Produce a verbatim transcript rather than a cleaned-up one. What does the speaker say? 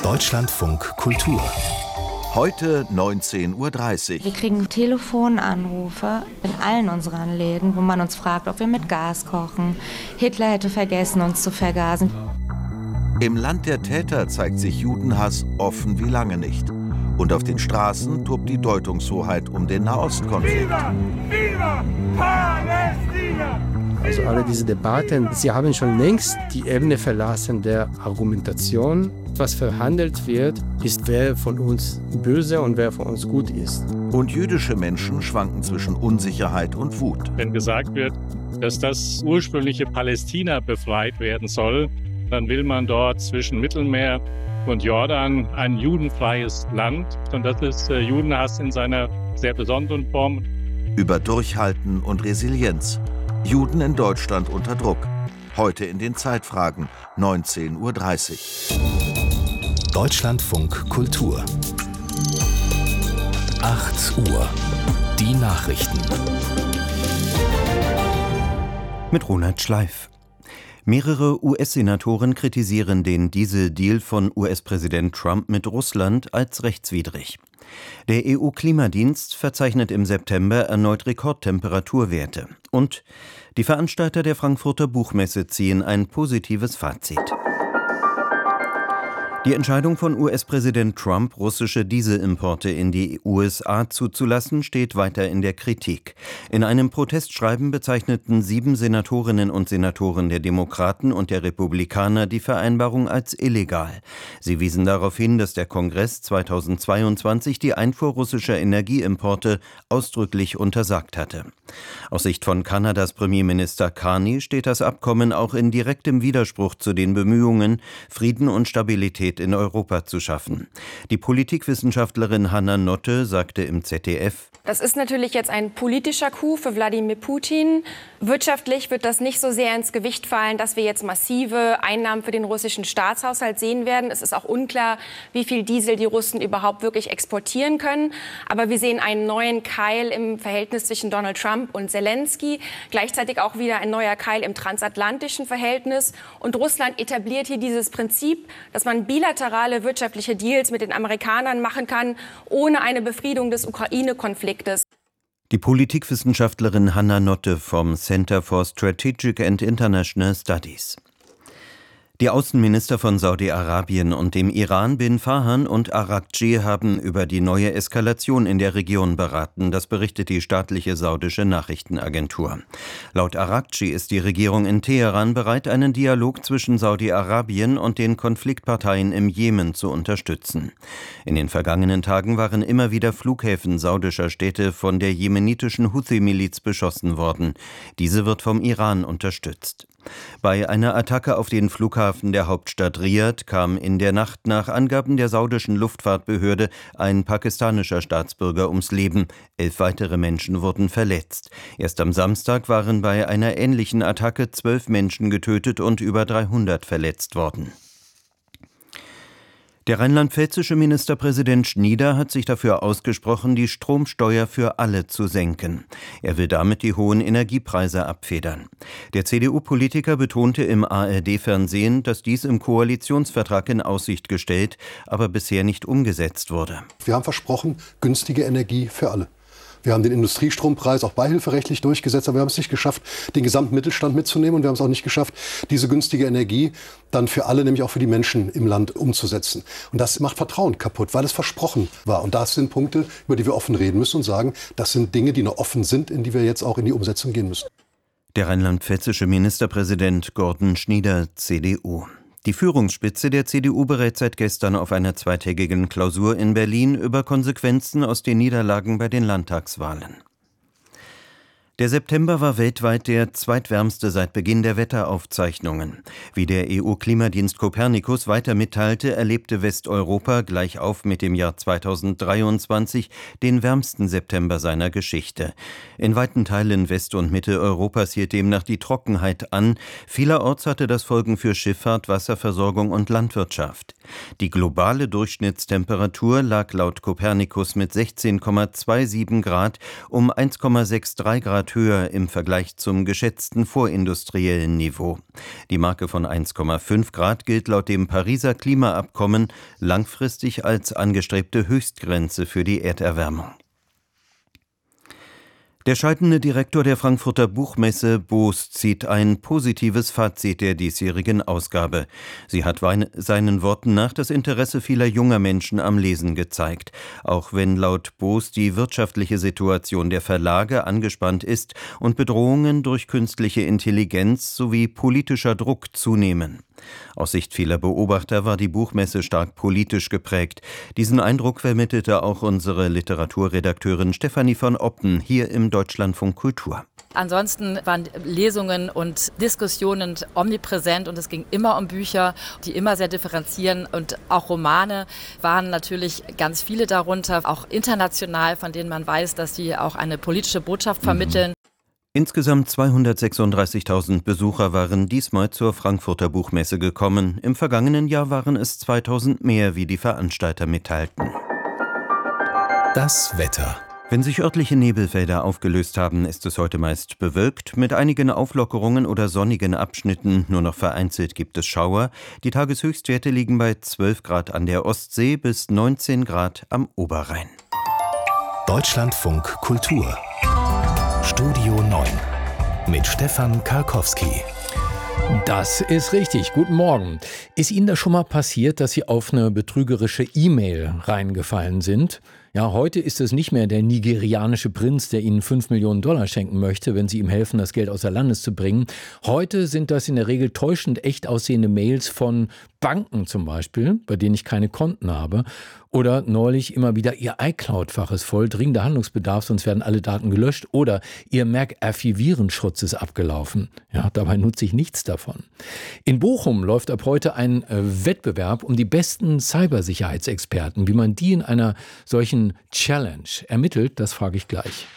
Deutschlandfunk Kultur. Heute neunzehn Uhr dreißig. Wir kriegen Telefonanrufe in allen unseren Läden, wo man uns fragt, ob wir mit Gas kochen. Hitler hätte vergessen, uns zu vergasen. Im Land der Täter zeigt sich Judenhass offen wie lange nicht. Und auf den Straßen tobt die Deutungshoheit um den Nahostkonflikt. Viva! Viva! Palästina! Also alle diese Debatten, sie haben schon längst die Ebene verlassen der Argumentation. Was verhandelt wird, ist, wer von uns böse und wer von uns gut ist. Und jüdische Menschen schwanken zwischen Unsicherheit und Wut. Wenn gesagt wird, dass das ursprüngliche Palästina befreit werden soll, dann will man dort zwischen Mittelmeer und Jordan ein judenfreies Land. Und das ist äh, Judenhass in seiner sehr besonderen Form. Über Durchhalten und Resilienz. Juden in Deutschland unter Druck. Heute in den Zeitfragen, neunzehn Uhr dreißig. Deutschlandfunk Kultur. acht Uhr. Die Nachrichten. Mit Ronald Schleif. Mehrere U S-Senatoren kritisieren den Dieseldeal von U S-Präsident Trump mit Russland als rechtswidrig. Der E U-Klimadienst verzeichnet im September erneut Rekordtemperaturwerte. Und die Veranstalter der Frankfurter Buchmesse ziehen ein positives Fazit. Die Entscheidung von U S-Präsident Trump, russische Dieselimporte in die U S A zuzulassen, steht weiter in der Kritik. In einem Protestschreiben bezeichneten sieben Senatorinnen und Senatoren der Demokraten und der Republikaner die Vereinbarung als illegal. Sie wiesen darauf hin, dass der Kongress zweitausendzweiundzwanzig die Einfuhr russischer Energieimporte ausdrücklich untersagt hatte. Aus Sicht von Kanadas Premierminister Carney steht das Abkommen auch in direktem Widerspruch zu den Bemühungen, Frieden und Stabilität in Europa zu schaffen. Die Politikwissenschaftlerin Hanna Notte sagte im Z D F: Das ist natürlich jetzt ein politischer Coup für Wladimir Putin. Wirtschaftlich wird das nicht so sehr ins Gewicht fallen, dass wir jetzt massive Einnahmen für den russischen Staatshaushalt sehen werden. Es ist auch unklar, wie viel Diesel die Russen überhaupt wirklich exportieren können. Aber wir sehen einen neuen Keil im Verhältnis zwischen Donald Trump und Zelensky. Gleichzeitig auch wieder ein neuer Keil im transatlantischen Verhältnis. Und Russland etabliert hier dieses Prinzip, dass man bilaterale wirtschaftliche Deals mit den Amerikanern machen kann, ohne eine Befriedung des Ukraine-Konfliktes. Die Politikwissenschaftlerin Hanna Notte vom Center for Strategic and International Studies. Die Außenminister von Saudi-Arabien und dem Iran bin Farhan und Araghchi haben über die neue Eskalation in der Region beraten, das berichtet die staatliche saudische Nachrichtenagentur. Laut Araghchi ist die Regierung in Teheran bereit, einen Dialog zwischen Saudi-Arabien und den Konfliktparteien im Jemen zu unterstützen. In den vergangenen Tagen waren immer wieder Flughäfen saudischer Städte von der jemenitischen Houthi-Miliz beschossen worden. Diese wird vom Iran unterstützt. Bei einer Attacke auf den Flughafen der Hauptstadt Riad kam in der Nacht nach Angaben der saudischen Luftfahrtbehörde ein pakistanischer Staatsbürger ums Leben. Elf weitere Menschen wurden verletzt. Erst am Samstag waren bei einer ähnlichen Attacke zwölf Menschen getötet und über dreihundert verletzt worden. Der rheinland-pfälzische Ministerpräsident Schnieder hat sich dafür ausgesprochen, die Stromsteuer für alle zu senken. Er will damit die hohen Energiepreise abfedern. Der C D U-Politiker betonte im A R D-Fernsehen, dass dies im Koalitionsvertrag in Aussicht gestellt, aber bisher nicht umgesetzt wurde. Wir haben versprochen, günstige Energie für alle. Wir haben den Industriestrompreis auch beihilferechtlich durchgesetzt, aber wir haben es nicht geschafft, den gesamten Mittelstand mitzunehmen. Und wir haben es auch nicht geschafft, diese günstige Energie dann für alle, nämlich auch für die Menschen im Land, umzusetzen. Und das macht Vertrauen kaputt, weil es versprochen war. Und das sind Punkte, über die wir offen reden müssen und sagen, das sind Dinge, die noch offen sind, in die wir jetzt auch in die Umsetzung gehen müssen. Der rheinland-pfälzische Ministerpräsident Gordon Schnieder, C D U. Die Führungsspitze der C D U berät seit gestern auf einer zweitägigen Klausur in Berlin über Konsequenzen aus den Niederlagen bei den Landtagswahlen. Der September war weltweit der zweitwärmste seit Beginn der Wetteraufzeichnungen. Wie der E U-Klimadienst Copernicus weiter mitteilte, erlebte Westeuropa gleich auf mit dem Jahr zweitausenddreiundzwanzig den wärmsten September seiner Geschichte. In weiten Teilen West- und Mitteleuropas hielt demnach die Trockenheit an. Vielerorts hatte das Folgen für Schifffahrt, Wasserversorgung und Landwirtschaft. Die globale Durchschnittstemperatur lag laut Copernicus mit sechzehn Komma siebenundzwanzig Grad um eins Komma dreiundsechzig Grad Grad höher im Vergleich zum geschätzten vorindustriellen Niveau. Die Marke von eins Komma fünf Grad gilt laut dem Pariser Klimaabkommen langfristig als angestrebte Höchstgrenze für die Erderwärmung. Der scheidende Direktor der Frankfurter Buchmesse, Boos, zieht ein positives Fazit der diesjährigen Ausgabe. Sie hat seinen Worten nach das Interesse vieler junger Menschen am Lesen gezeigt. Auch wenn laut Boos die wirtschaftliche Situation der Verlage angespannt ist und Bedrohungen durch künstliche Intelligenz sowie politischer Druck zunehmen. Aus Sicht vieler Beobachter war die Buchmesse stark politisch geprägt. Diesen Eindruck vermittelte auch unsere Literaturredakteurin Stefanie von Oppen hier im Deutschlandfunk Kultur. Ansonsten waren Lesungen und Diskussionen omnipräsent und es ging immer um Bücher, die immer sehr differenzieren, und auch Romane waren natürlich ganz viele darunter, auch international, von denen man weiß, dass sie auch eine politische Botschaft vermitteln. Insgesamt zweihundertsechsunddreißigtausend Besucher waren diesmal zur Frankfurter Buchmesse gekommen. Im vergangenen Jahr waren es zweitausend mehr, wie die Veranstalter mitteilten. Das Wetter. Wenn sich örtliche Nebelfelder aufgelöst haben, ist es heute meist bewölkt. Mit einigen Auflockerungen oder sonnigen Abschnitten, nur noch vereinzelt gibt es Schauer. Die Tageshöchstwerte liegen bei zwölf Grad an der Ostsee bis neunzehn Grad am Oberrhein. Deutschlandfunk Kultur. Studio neun mit Stefan Karkowski. Das ist richtig. Guten Morgen. Ist Ihnen das schon mal passiert, dass Sie auf eine betrügerische E-Mail reingefallen sind? Ja, heute ist es nicht mehr der nigerianische Prinz, der Ihnen fünf Millionen Dollar schenken möchte, wenn Sie ihm helfen, das Geld außer Landes zu bringen. Heute sind das in der Regel täuschend echt aussehende Mails von Banken zum Beispiel, bei denen ich keine Konten habe. Oder neulich immer wieder, Ihr iCloud-Fach ist voll, dringender Handlungsbedarf, sonst werden alle Daten gelöscht. Oder Ihr McAfee-Virenschutz ist abgelaufen. Ja, dabei nutze ich nichts davon. In Bochum läuft ab heute ein äh, Wettbewerb um die besten Cybersicherheitsexperten. Wie man die in einer solchen Challenge ermittelt, das frage ich gleich.